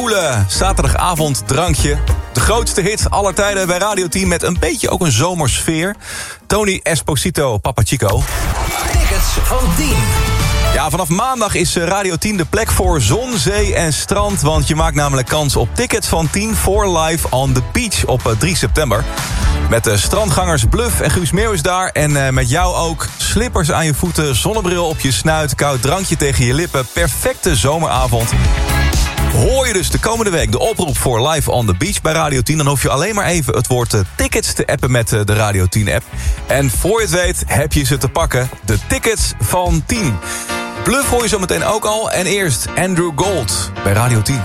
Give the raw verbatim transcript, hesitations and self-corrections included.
koele zaterdagavond drankje. De grootste hit aller tijden bij Radio tien met een beetje ook een zomersfeer. Tony Esposito, Papa Chico. Tickets van tien. Ja, vanaf maandag is Radio tien de plek voor zon, zee en strand. Want je maakt namelijk kans op tickets van tien voor Live on the Beach op drie september. Met de strandgangers Bluff en Guus Meeuwis daar. En uh, met jou ook slippers aan je voeten, zonnebril op je snuit, koud drankje tegen je lippen. Perfecte zomeravond. Hoor je dus de komende week de oproep voor Live on the Beach bij Radio tien... dan hoef je alleen maar even het woord uh, tickets te appen met uh, de Radio tien-app. En voor je het weet heb je ze te pakken. De tickets van tien. Bluff hoor je zo meteen ook al. En eerst Andrew Gold bij Radio tien.